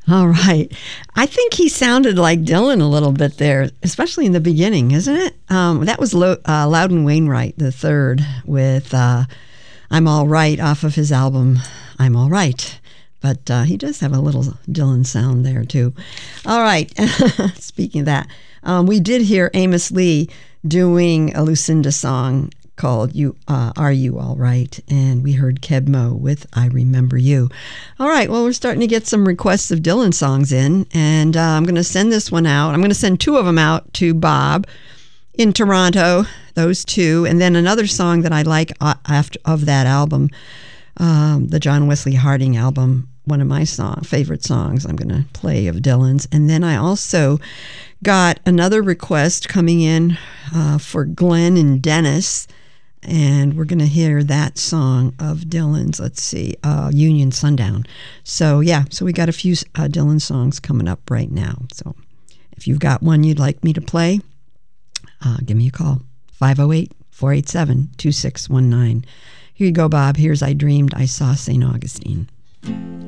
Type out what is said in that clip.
All right. I think he sounded like Dylan a little bit there, especially in the beginning, isn't it? That was Loudon Wainwright the third with I'm All Right off of his album I'm All Right. But he does have a little Dylan sound there, too. All right. Speaking of that, we did hear Amos Lee doing a Lucinda song called Are You All Right? And we heard Keb Mo with I Remember You. All right, well, we're starting to get some requests of Dylan songs in, and I'm going to send this one out. I'm going to send two of them out to Bob in Toronto, those two, and then another song that I like after of that album, the John Wesley Harding album, one of my favorite songs I'm going to play of Dylan's. And then I also got another request coming in for Glenn and Dennis, and we're going to hear that song of Dylan's, let's see, Union Sundown. So, yeah, so we got a few Dylan songs coming up right now. So if you've got one you'd like me to play, give me a call, 508-487-2619. Here you go, Bob. Here's I Dreamed I Saw St. Augustine.